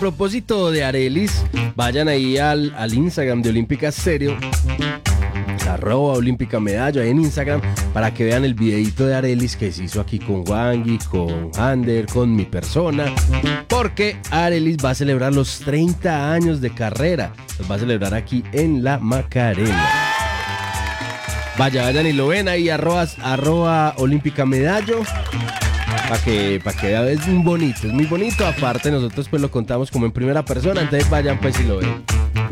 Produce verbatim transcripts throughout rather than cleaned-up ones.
propósito de Arelis, vayan ahí al, al Instagram de Olímpica Estéreo, arroba Olímpica Medallo en Instagram, para que vean el videito de Arelis que se hizo aquí con Wangui, con Ander, con mi persona, porque Arelis va a celebrar los treinta años de carrera, los va a celebrar aquí en la Macarena. Vaya, vayan y lo ven ahí, arroba, arroba Olímpica Medallo, para que, para que vean, es muy bonito, es muy bonito, aparte nosotros pues lo contamos como en primera persona, entonces vayan pues y lo ven.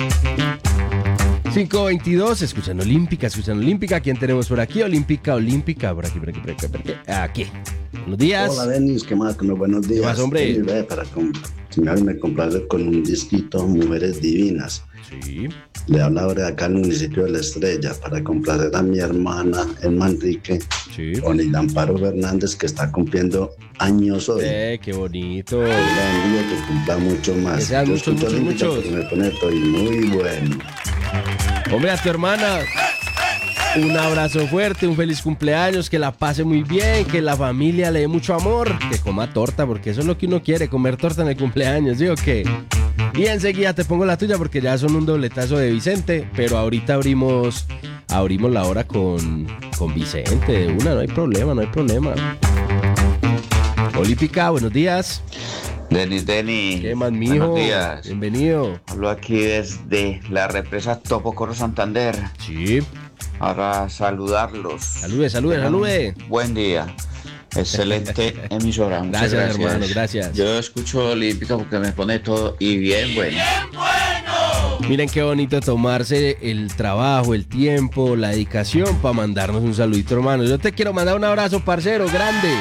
cinco veintidós, escuchan Olímpica, escuchan Olímpica. ¿Quién tenemos por aquí? Olímpica, Olímpica, por aquí, por aquí, por aquí, por aquí. Aquí. Buenos días. Hola, Denis, ¿qué más? Buenos días. ¿Qué más, hombre? Sí, ve, para me comprarle con un disquito Mujeres Divinas. Sí. Le habla ahora acá en el municipio de La Estrella para comprarle a mi hermana, el Manrique, sí, con el Amparo Fernández, que está cumpliendo años hoy. Eh, qué bonito. Que le envío que cumpla mucho más. Que sean Yo muchos, escucho muchos, Olímpica muchos. porque me pone todo y muy bueno. Hombre, a tu hermana, un abrazo fuerte, un feliz cumpleaños, que la pase muy bien, que la familia le dé mucho amor, que coma torta, porque eso es lo que uno quiere, comer torta en el cumpleaños, ¿sí o qué? Y enseguida te pongo la tuya porque ya son un dobletazo de Vicente, pero ahorita abrimos abrimos la hora con, con Vicente de una, no hay problema, no hay problema. Olímpica, buenos días. Denis, Denis. ¿Qué más, mijo? Buenos días. Bienvenido. Hablo aquí desde la represa Topocoro Santander. Sí. Para saludarlos. Salude, salude, Tengan salude. un buen día. Excelente emisora. Muchas Gracias, gracias, hermano, gracias. Yo escucho Olímpica porque me pone todo y bien bueno. Miren qué bonito tomarse el trabajo, el tiempo, la dedicación para mandarnos un saludito, hermano. Yo te quiero mandar un abrazo, parcero, grande.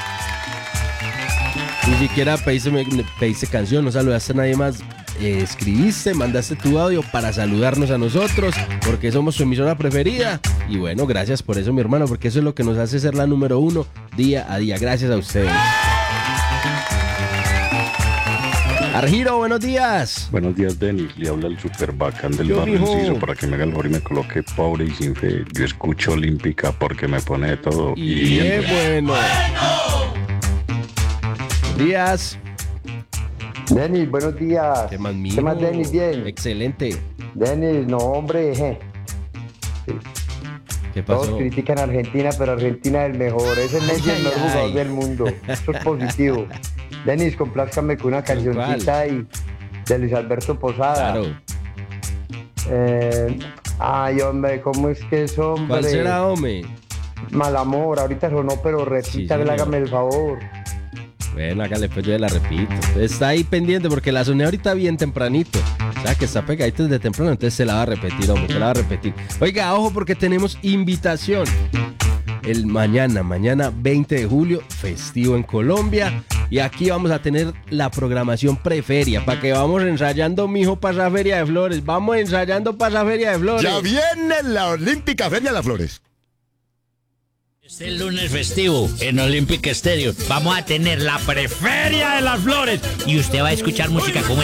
Ni siquiera pediste, pediste canción, no saludaste a nadie más. Eh, escribiste, mandaste tu audio para saludarnos a nosotros, porque somos su emisora preferida. Y bueno, gracias por eso, mi hermano, porque eso es lo que nos hace ser la número uno día a día. Gracias a ustedes. Argiro, buenos días. Buenos días, Denis. Le habla el super bacán del Yo, barrio mijo. Enciso para que me haga el favor y me coloque pobre y sin fe. Yo escucho Olímpica porque me pone de todo. Y Y bien bien, bueno. Buenos días. Denis, buenos días. ¿Qué más, mijo? ¿Qué más, Denis? Bien. Excelente. Denis, no, hombre. je. ¿Qué Todos pasó? critican a Argentina, pero Argentina es el mejor. Es el Messi, el mejor Ay, jugador ay. del mundo. Eso es positivo. Denis, complázcame con una cancioncita ahí de Luis Alberto Posada. Claro. Eh, ay, hombre, ¿cómo es que es, hombre? ¿Cuál será, hombre? Mal amor, ahorita sonó, pero repita, señor. hágame el favor. Bueno, hágale, pues yo la repito. Está ahí pendiente porque la soné ahorita bien tempranito. O sea, que está pegadito desde temprano, entonces se la va a repetir, hombre, se la va a repetir. Oiga, ojo porque tenemos invitación. El mañana, mañana veinte de julio, festivo en Colombia. Y aquí vamos a tener la programación preferia para que vamos ensayando, mijo, para esa Feria de Flores. Vamos ensayando para esa Feria de Flores. Ya viene la Olímpica Feria de las Flores. Este lunes festivo en Olympic Stadium vamos a tener la Preferia de las Flores y usted va a escuchar música como esta.